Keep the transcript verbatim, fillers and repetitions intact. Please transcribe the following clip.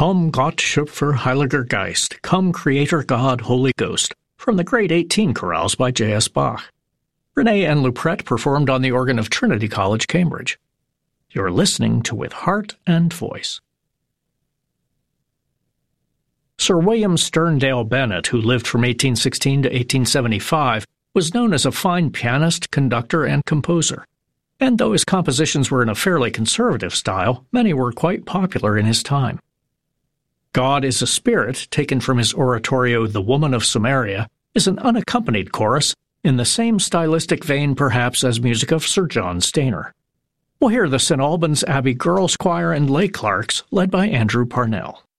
Komm Gott Schöpfer Heiliger Geist, Come Creator God Holy Ghost, from the Grade eighteen chorales by J S Bach. Renee and Luprette performed on the organ of Trinity College, Cambridge. You're listening to With Heart and Voice. Sir William Sterndale Bennett, who lived from eighteen sixteen to eighteen seventy-five, was known as a fine pianist, conductor, and composer. And though his compositions were in a fairly conservative style, many were quite popular in his time. God is a Spirit, taken from his oratorio The Woman of Samaria, is an unaccompanied chorus, in the same stylistic vein perhaps as music of Sir John Stainer. We'll hear the Saint Albans Abbey Girls Choir and Lay Clarks, led by Andrew Parnell.